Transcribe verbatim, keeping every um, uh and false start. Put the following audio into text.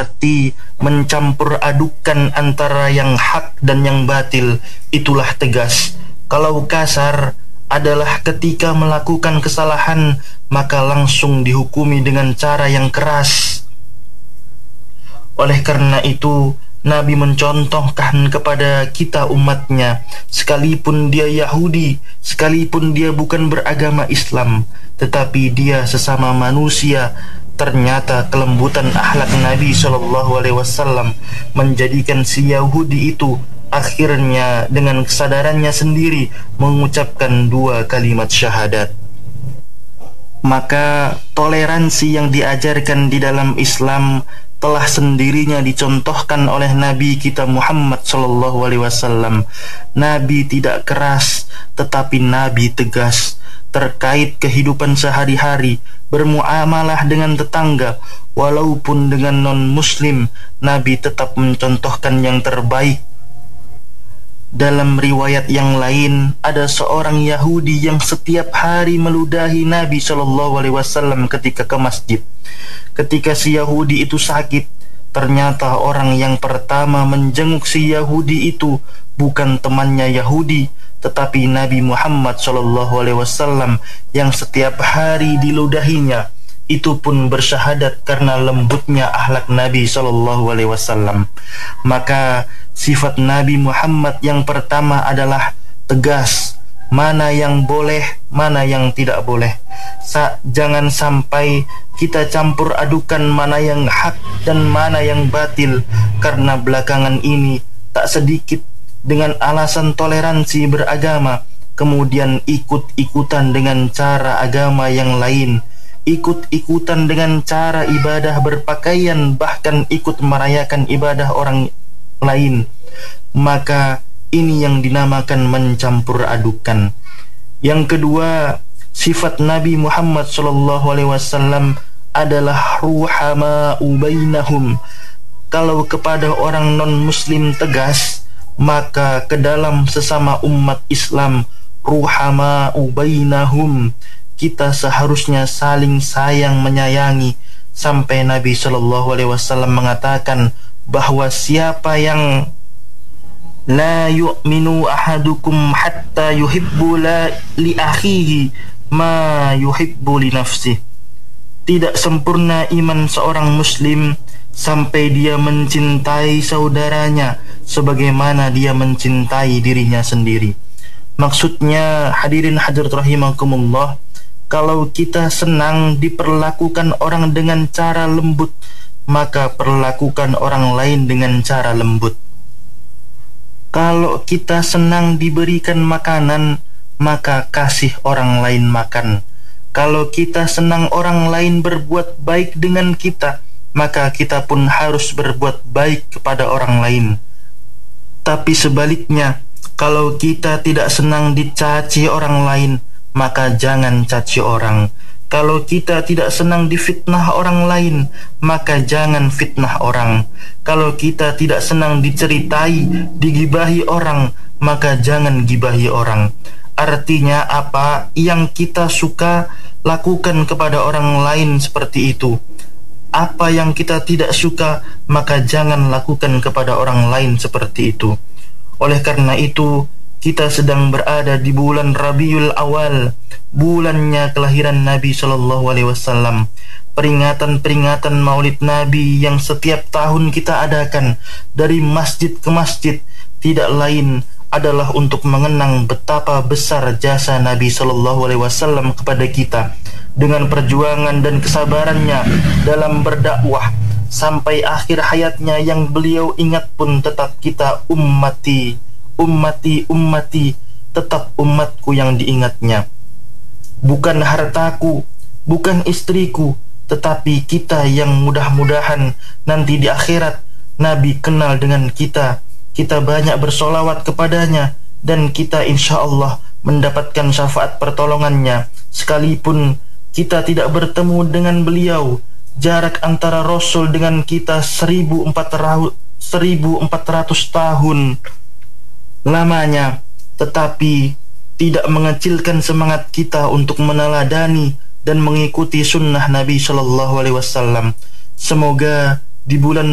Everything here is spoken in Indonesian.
berarti mencampur adukan antara yang hak dan yang batil, itulah tegas. Kalau kasar adalah ketika melakukan kesalahan maka langsung dihukumi dengan cara yang keras. Oleh karena itu Nabi mencontohkan kepada kita umatnya, sekalipun dia Yahudi, sekalipun dia bukan beragama Islam, tetapi dia sesama manusia. Ternyata kelembutan akhlak Nabi shallallahu alaihi wasallam menjadikan si Yahudi itu akhirnya dengan kesadarannya sendiri mengucapkan dua kalimat syahadat. Maka toleransi yang diajarkan di dalam Islam telah sendirinya dicontohkan oleh Nabi kita Muhammad sallallahu alaihi wasallam. Nabi tidak keras, tetapi Nabi tegas terkait kehidupan sehari-hari, bermuamalah dengan tetangga, walaupun dengan non-muslim, Nabi tetap mencontohkan yang terbaik. Dalam riwayat yang lain, ada seorang Yahudi yang setiap hari meludahi Nabi shallallahu alaihi wasallam ketika ke masjid. Ketika si Yahudi itu sakit, ternyata orang yang pertama menjenguk si Yahudi itu bukan temannya Yahudi, tetapi Nabi Muhammad shallallahu alaihi wasallam yang setiap hari diludahinya. Itu pun bersyahadat karena lembutnya akhlak Nabi shallallahu alaihi wasallam. Maka sifat Nabi Muhammad yang pertama adalah tegas, mana yang boleh, mana yang tidak boleh. Sa jangan sampai kita campur adukan mana yang hak dan mana yang batil, karena belakangan ini tak sedikit dengan alasan toleransi beragama kemudian ikut-ikutan dengan cara agama yang lain, ikut-ikutan dengan cara ibadah berpakaian, bahkan ikut merayakan ibadah orang lain. Maka ini yang dinamakan mencampur adukan. Yang kedua, sifat Nabi Muhammad sallallahu alaihi wasallam adalah ruhama'u bainahum. Kalau kepada orang non-muslim tegas, maka ke dalam sesama umat Islam ruhama'u bainahum, kita seharusnya saling sayang menyayangi. Sampai Nabi shallallahu alaihi wasallam mengatakan bahwa siapa yang la yu'minu ahadukum hatta yuhibbu la li akhihi ma yuhibbu li nafsih, tidak sempurna iman seorang muslim sampai dia mencintai saudaranya sebagaimana dia mencintai dirinya sendiri. Maksudnya, hadirin hadirat rahimakumullah, kalau kita senang diperlakukan orang dengan cara lembut, maka perlakukan orang lain dengan cara lembut. Kalau kita senang diberikan makanan, maka kasih orang lain makan. Kalau kita senang orang lain berbuat baik dengan kita, maka kita pun harus berbuat baik kepada orang lain. Tapi sebaliknya, kalau kita tidak senang dicaci orang lain, maka jangan caci orang. Kalau kita tidak senang difitnah orang lain, maka jangan fitnah orang. Kalau kita tidak senang diceritai, digibahi orang, maka jangan gibahi orang. Artinya apa yang kita suka lakukan kepada orang lain seperti itu. Apa yang kita tidak suka, maka jangan lakukan kepada orang lain seperti itu. Oleh karena itu, kita sedang berada di bulan Rabiul Awal, bulannya kelahiran Nabi Shallallahu Alaihi Wasallam. Peringatan-peringatan Maulid Nabi yang setiap tahun kita adakan dari masjid ke masjid tidak lain adalah untuk mengenang betapa besar jasa Nabi Shallallahu Alaihi Wasallam kepada kita dengan perjuangan dan kesabarannya dalam berdakwah sampai akhir hayatnya. Yang beliau ingat pun tetap kita ummati, ummati, ummati, tetap umatku yang diingatnya. Bukan hartaku, bukan istriku, tetapi kita yang mudah-mudahan nanti di akhirat Nabi kenal dengan kita. Kita banyak bersolawat kepadanya, dan kita insya Allah mendapatkan syafaat pertolongannya. Sekalipun kita tidak bertemu dengan beliau, jarak antara Rasul dengan kita seribu empat ratus tahun lamanya, tetapi tidak mengecilkan semangat kita untuk meneladani dan mengikuti sunnah Nabi Shallallahu Alaihi Wasallam. Semoga di bulan